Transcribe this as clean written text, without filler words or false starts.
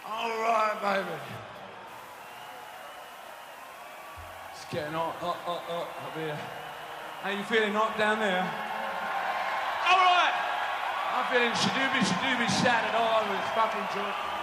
All right, baby. It's getting hot up here. How you feeling hot down there? All right. I'm feeling shadooby shattered all over this fucking joint.